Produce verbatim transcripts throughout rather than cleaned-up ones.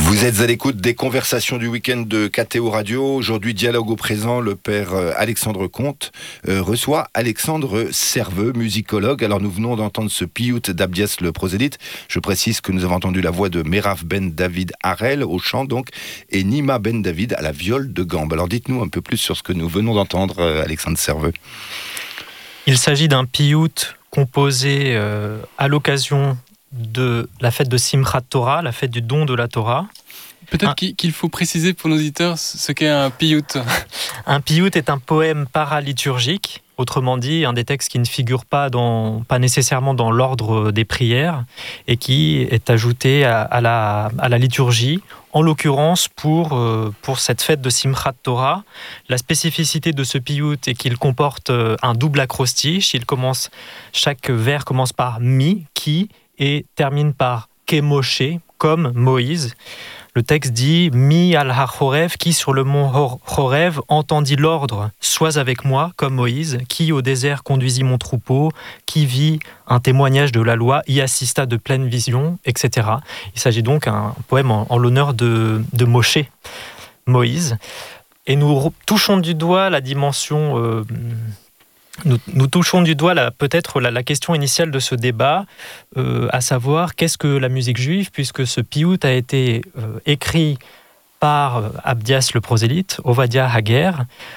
Vous êtes à l'écoute des conversations du week-end de K T O Radio. Aujourd'hui, dialogue au présent, le père Alexandre Comte euh, reçoit Alexandre Serveux, musicologue. Alors nous venons d'entendre ce piout d'Abdias le prosélyte. Je précise que nous avons entendu la voix de Merav Ben David Harel au chant donc, et Nima Ben David à la viole de gambe. Alors dites-nous un peu plus sur ce que nous venons d'entendre, euh, Alexandre Serveux. Il s'agit d'un piout composé euh, à l'occasion de la fête de Simchat Torah, la fête du don de la Torah. Peut-être un... qu'il faut préciser pour nos auditeurs ce qu'est un piout. Un piout est un poème paraliturgique, autrement dit un des textes qui ne figure pas, dans, pas nécessairement dans l'ordre des prières et qui est ajouté à, à, la, à la liturgie, en l'occurrence pour, euh, pour cette fête de Simchat Torah. La spécificité de ce piout est qu'il comporte un double acrostiche. Il commence, chaque vers commence par mi, qui, et termine par Kemoshe, comme Moïse. Le texte dit « Mi al ha-Chorev, qui sur le mont Chorev entendit l'ordre, sois avec moi, comme Moïse, qui au désert conduisit mon troupeau, qui vit un témoignage de la loi, y assista de pleine vision, et cetera » Il s'agit donc d'un poème en, en l'honneur de, de Moshe, Moïse. Et nous touchons du doigt la dimension... Euh, Nous, nous touchons du doigt la, peut-être la, la question initiale de ce débat, euh, à savoir qu'est-ce que la musique juive, puisque ce piout a été euh, écrit par euh, Abdias le prosélyte, Ovadia Hager,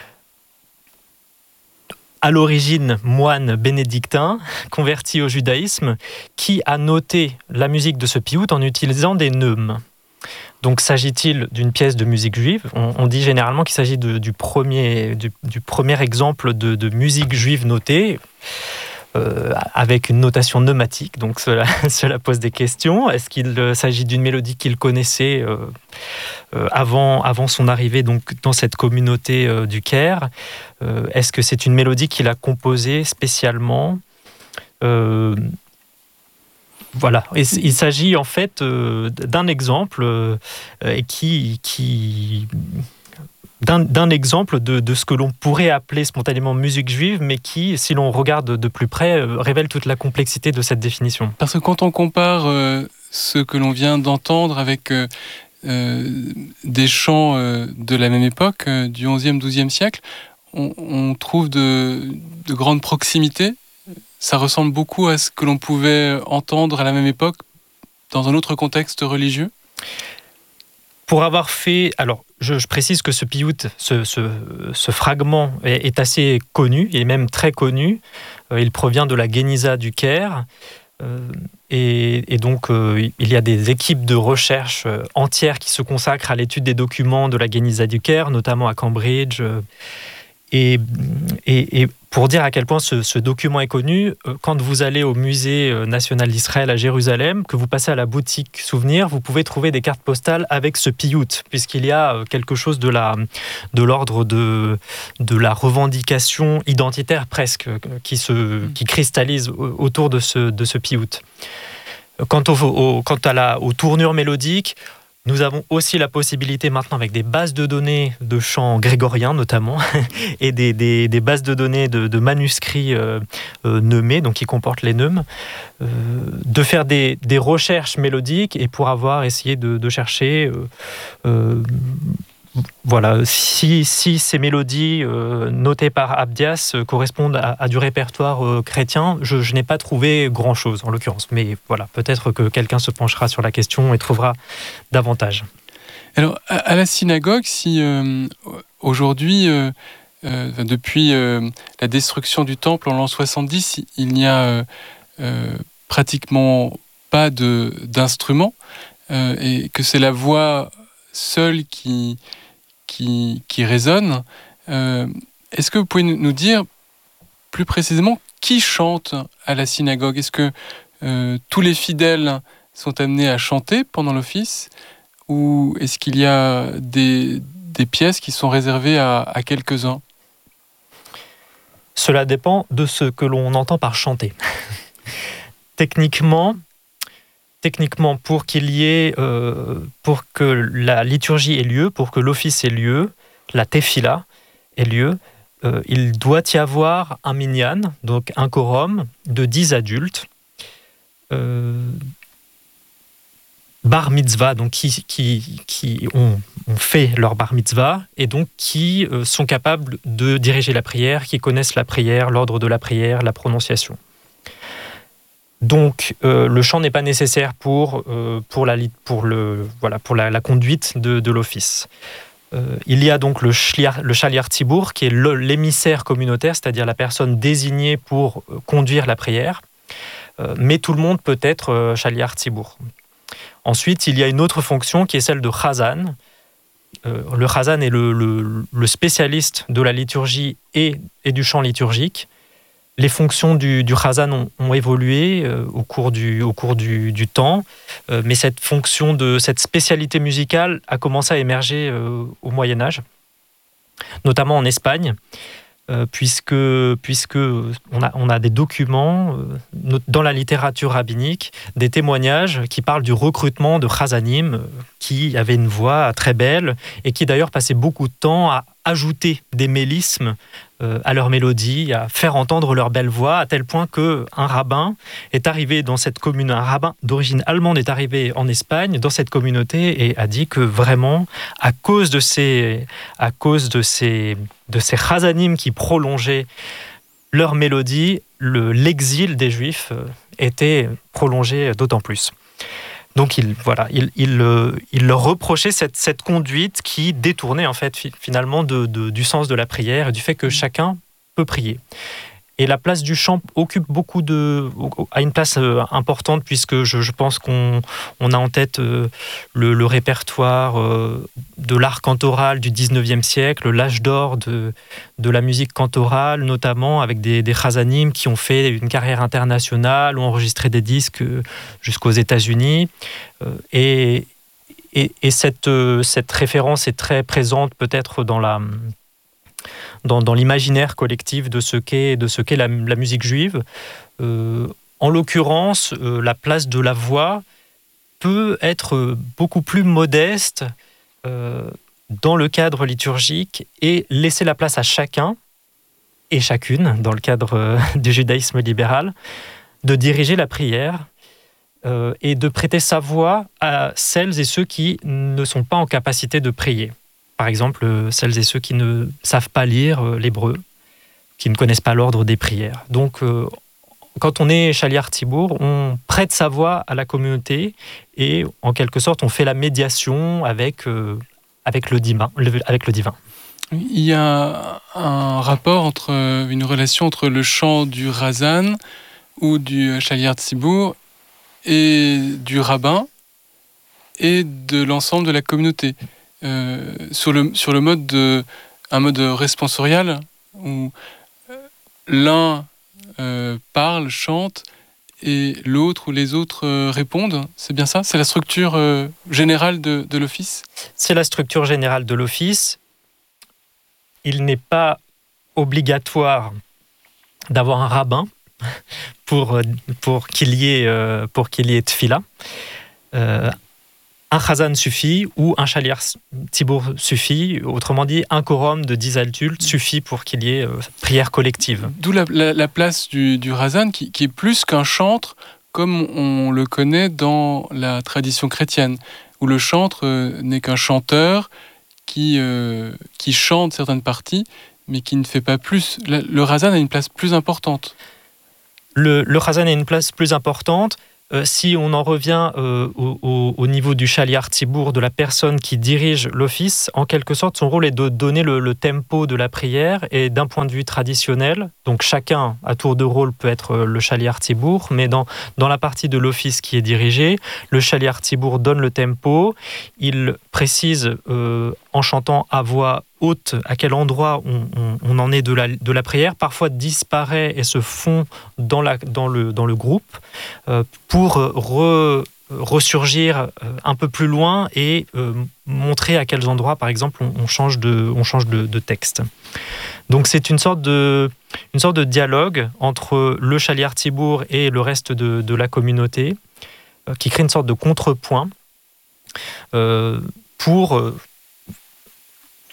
à l'origine moine bénédictin, converti au judaïsme, qui a noté la musique de ce piout en utilisant des neumes. Donc s'agit-il d'une pièce de musique juive ? on, on dit généralement qu'il s'agit de, du, premier, du, du premier exemple de, de musique juive notée, euh, avec une notation pneumatique. Donc cela, cela pose des questions. Est-ce qu'il s'agit d'une mélodie qu'il connaissait euh, euh, avant, avant son arrivée donc, dans cette communauté euh, du Caire ? euh, Est-ce que c'est une mélodie qu'il a composée spécialement ? euh, Voilà, et il s'agit en fait euh, d'un exemple euh, qui, qui d'un, d'un exemple de, de ce que l'on pourrait appeler spontanément musique juive, mais qui, si l'on regarde de plus près, euh, révèle toute la complexité de cette définition. Parce que quand on compare euh, ce que l'on vient d'entendre avec euh, euh, des chants euh, de la même époque, euh, du onzième douzième siècle, on, on trouve de, de grandes proximités. Ça ressemble beaucoup à ce que l'on pouvait entendre à la même époque dans un autre contexte religieux. Pour avoir fait... Alors, je, je précise que ce piout, ce, ce, ce fragment est, est assez connu, il est même très connu. Euh, il provient de la Guéniza du Caire. Euh, et, et donc, euh, il y a des équipes de recherche euh, entières qui se consacrent à l'étude des documents de la Guéniza du Caire, notamment à Cambridge. Euh, Et, et, et pour dire à quel point ce, ce document est connu, quand vous allez au musée national d'Israël à Jérusalem, que vous passez à la boutique souvenir, vous pouvez trouver des cartes postales avec ce piout, puisqu'il y a quelque chose de, la, de l'ordre de, de la revendication identitaire presque, qui, se, qui cristallise autour de ce, de ce piout. Quant, au, au, quant à la, aux tournures mélodiques, nous avons aussi la possibilité maintenant, avec des bases de données de chants grégoriens notamment, et des, des, des bases de données de, de manuscrits euh, euh, neumés, donc qui comportent les neumes, euh, de faire des, des recherches mélodiques et pour avoir essayé de, de chercher... Euh, euh, Voilà, si, si ces mélodies euh, notées par Abdias euh, correspondent à, à du répertoire euh, chrétien, je, je n'ai pas trouvé grand-chose en l'occurrence. Mais voilà, peut-être que quelqu'un se penchera sur la question et trouvera davantage. Alors, à, à la synagogue, si euh, aujourd'hui, euh, euh, depuis euh, la destruction du temple en l'an soixante-dix, il n'y a euh, euh, pratiquement pas de, d'instruments euh, et que c'est la voix seule qui... Qui, qui résonne. Euh, est-ce que vous pouvez nous dire plus précisément qui chante à la synagogue ? Est-ce que euh, tous les fidèles sont amenés à chanter pendant l'office ou est-ce qu'il y a des, des pièces qui sont réservées à, à quelques-uns ? Cela dépend de ce que l'on entend par chanter. Techniquement, Techniquement, pour qu'il y ait, euh, pour que la liturgie ait lieu, pour que l'office ait lieu, la tefila ait lieu, euh, il doit y avoir un minyan, donc un quorum de dix adultes, euh, bar mitzvah, donc qui, qui, qui ont, ont fait leur bar mitzvah et donc qui euh, sont capables de diriger la prière, qui connaissent la prière, l'ordre de la prière, la prononciation. Donc euh, le chant n'est pas nécessaire pour, euh, pour, la, pour, le, voilà, pour la, la conduite de, de l'office. Euh, il y a donc le, shliar, le shaliach tzibour, qui est le, l'émissaire communautaire, c'est-à-dire la personne désignée pour euh, conduire la prière. Euh, mais tout le monde peut être euh, shaliach tzibour. Ensuite, il y a une autre fonction qui est celle de chazan. Euh, le chazan est le, le, le spécialiste de la liturgie et, et du chant liturgique. Les fonctions du, du chazan ont, ont évolué euh, au cours du, au cours du, du temps, euh, mais cette fonction de cette spécialité musicale a commencé à émerger euh, au Moyen Âge, notamment en Espagne, euh, puisque, puisque on a, on a des documents euh, dans la littérature rabbinique, des témoignages qui parlent du recrutement de chazanim, euh, qui avaient une voix très belle et qui d'ailleurs passaient beaucoup de temps à ajouter des mélismes à leur mélodie, à faire entendre leur belle voix, à tel point qu'un rabbin est arrivé dans cette commune, un rabbin d'origine allemande est arrivé en Espagne, dans cette communauté, et a dit que vraiment, à cause de ces, à cause de ces, de ces chazanim qui prolongeaient leur mélodie, le, l'exil des Juifs était prolongé d'autant plus. Donc il, voilà, il, il, il leur reprochait cette, cette conduite qui détournait en fait finalement de, de, du sens de la prière et du fait que chacun peut prier. Et la place du chant occupe beaucoup de, a une place importante puisque je, je pense qu'on on a en tête le, le répertoire de l'art cantoral du dix-neuvième siècle, l'âge d'or de, de la musique cantorale, notamment avec des, des chazanim qui ont fait une carrière internationale, ont enregistré des disques jusqu'aux États-Unis. Et, et, et cette, cette référence est très présente peut-être dans la... Dans, dans l'imaginaire collectif de ce qu'est, de ce qu'est la, la musique juive. Euh, en l'occurrence, euh, la place de la voix peut être beaucoup plus modeste euh, dans le cadre liturgique et laisser la place à chacun et chacune, dans le cadre euh, du judaïsme libéral, de diriger la prière euh, et de prêter sa voix à celles et ceux qui ne sont pas en capacité de prier. Par exemple, celles et ceux qui ne savent pas lire l'hébreu, qui ne connaissent pas l'ordre des prières. Donc, euh, quand on est shaliach tzibour, on prête sa voix à la communauté et, en quelque sorte, on fait la médiation avec, euh, avec, le, divin, le, avec le divin. Il y a un rapport, entre une relation entre le chant du Razan ou du shaliach tzibour et du rabbin et de l'ensemble de la communauté. Euh, sur le sur le mode de un mode responsorial où l'un euh, parle, chante et l'autre ou les autres euh, répondent. C'est bien ça ? C'est la structure euh, générale de, de l'office ? C'est la structure générale de l'office. Il n'est pas obligatoire d'avoir un rabbin pour pour qu'il y ait euh, pour qu'il y ait tfila. Euh, Un chazan suffit ou un shaliach tzibour suffit, autrement dit, un quorum de dix adultes suffit pour qu'il y ait euh, prière collective. D'où la, la, la place du, du razan qui, qui est plus qu'un chantre comme on le connaît dans la tradition chrétienne, où le chantre euh, n'est qu'un chanteur qui, euh, qui chante certaines parties, mais qui ne fait pas plus. Le, le razan a une place plus importante. Le, le razan a une place plus importante. Euh, si on en revient euh, au, au, au niveau du shaliach tzibour, de la personne qui dirige l'office, en quelque sorte, son rôle est de donner le, le tempo de la prière et d'un point de vue traditionnel, donc chacun à tour de rôle peut être le shaliach tzibour, mais dans, dans la partie de l'office qui est dirigée, le shaliach tzibour donne le tempo, il précise euh, en chantant à voix haute à quel endroit on, on, on en est de la, de la prière, parfois disparaît et se fond dans, la, dans, le, dans le groupe euh, pour re, ressurgir un peu plus loin et euh, montrer à quels endroits, par exemple, on, on change, de, on change de, de texte. Donc c'est une sorte de, une sorte de dialogue entre le shaliach tzibour et le reste de, de la communauté euh, qui crée une sorte de contrepoint euh, pour... Euh,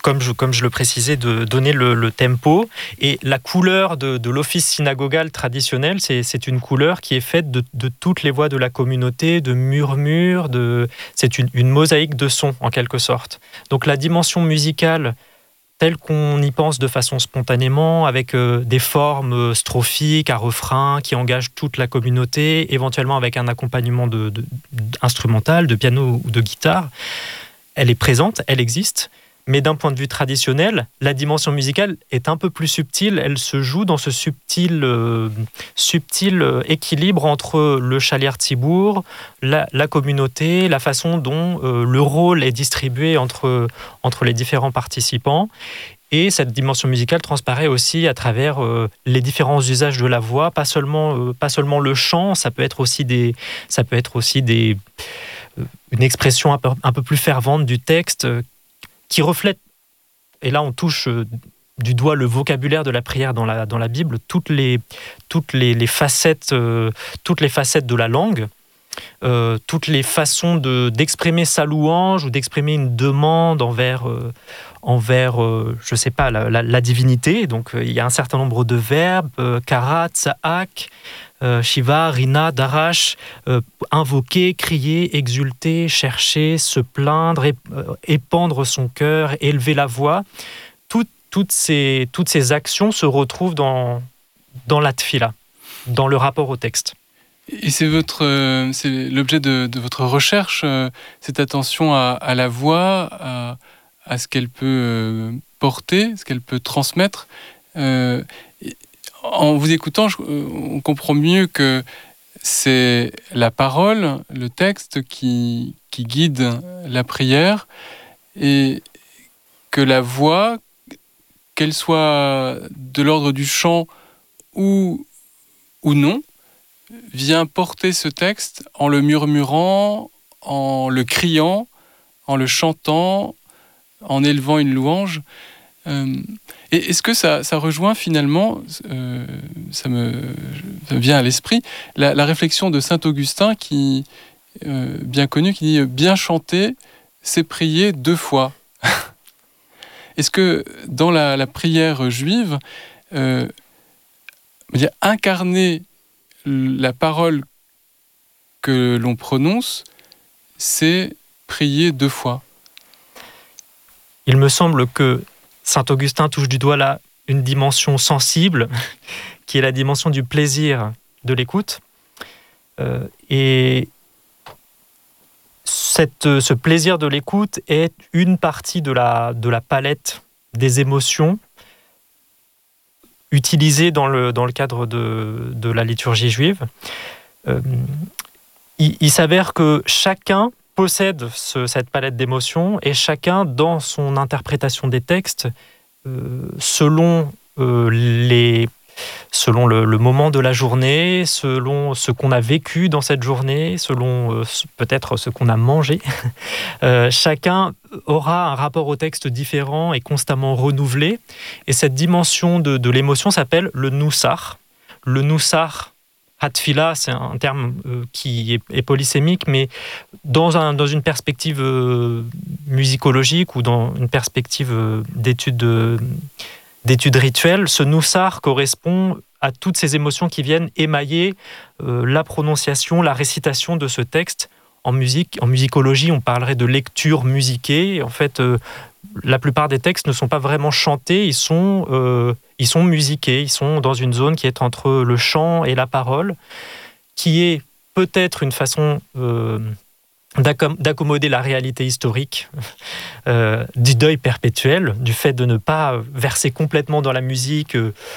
comme je, comme je le précisais, de donner le, le tempo. Et la couleur de, de l'office synagogal traditionnel, c'est, c'est une couleur qui est faite de, de toutes les voix de la communauté, de murmures, de... c'est une, une mosaïque de sons, en quelque sorte. Donc la dimension musicale, telle qu'on y pense de façon spontanément, avec euh, des formes strophiques, à refrain, qui engagent toute la communauté, éventuellement avec un accompagnement de, de, instrumental, de piano ou de guitare, elle est présente, elle existe. Mais d'un point de vue traditionnel, la dimension musicale est un peu plus subtile. Elle se joue dans ce subtil, euh, subtil équilibre entre le Shaliach Tzibour, la, la communauté, la façon dont euh, le rôle est distribué entre, entre les différents participants. Et cette dimension musicale transparaît aussi à travers euh, les différents usages de la voix, pas seulement, euh, pas seulement le chant, ça peut être aussi, des, ça peut être aussi des, euh, une expression un peu, un peu plus fervente du texte, euh, qui reflète, et là on touche du doigt le vocabulaire de la prière dans la, dans la Bible, toutes les, toutes les, les facettes, euh, toutes les facettes de la langue, euh, toutes les façons de, d'exprimer sa louange ou d'exprimer une demande envers, euh, envers euh, je sais pas, la, la, la divinité. Donc euh, il y a un certain nombre de verbes, euh, karat, sa'ak, Euh, Shiva, Rina, Darash, euh, invoquer, crier, exulter, chercher, se plaindre, ép- euh, épandre son cœur, élever la voix. Tout, toutes, ces, toutes ces actions se retrouvent dans, dans la tfila, dans le rapport au texte. Et c'est, votre, euh, c'est l'objet de, de votre recherche, euh, cette attention à, à la voix, à, à ce qu'elle peut euh, porter, ce qu'elle peut transmettre. Euh, En vous écoutant, je, on comprend mieux que c'est la parole, le texte qui, qui guide la prière et que la voix, qu'elle soit de l'ordre du chant ou, ou non, vient porter ce texte en le murmurant, en le criant, en le chantant, en élevant une louange. Euh, et est-ce que ça, ça rejoint finalement, euh, ça, me, ça me vient à l'esprit, la, la réflexion de saint Augustin, qui, euh, bien connu, qui dit « bien chanter, c'est prier deux fois ». Est-ce que dans la, la prière juive, euh, dire, incarner la parole que l'on prononce, c'est prier deux fois? Il me semble que saint Augustin touche du doigt là une dimension sensible, qui est la dimension du plaisir de l'écoute. Euh, et cette, ce plaisir de l'écoute est une partie de la, de la palette des émotions utilisées dans le, dans le cadre de, de la liturgie juive. Euh, il, il s'avère que chacun possède ce, cette palette d'émotions et chacun, dans son interprétation des textes, euh, selon, euh, les, selon le, le moment de la journée, selon ce qu'on a vécu dans cette journée, selon euh, peut-être ce qu'on a mangé, euh, chacun aura un rapport au texte différent et constamment renouvelé. Et cette dimension de, de l'émotion s'appelle le noussar. Le noussar, Hatfila, c'est un terme euh, qui est, est polysémique, mais dans, un, dans une perspective euh, musicologique ou dans une perspective euh, d'études, euh, d'études rituelles, ce noussar correspond à toutes ces émotions qui viennent émailler euh, la prononciation, la récitation de ce texte. En musique, en musicologie, on parlerait de lecture musiquée. En fait, euh, la plupart des textes ne sont pas vraiment chantés, ils sont, euh, ils sont musiqués, ils sont dans une zone qui est entre le chant et la parole, qui est peut-être une façon euh, d'accom- d'accommoder la réalité historique euh, du deuil perpétuel, du fait de ne pas verser complètement dans la musique, euh,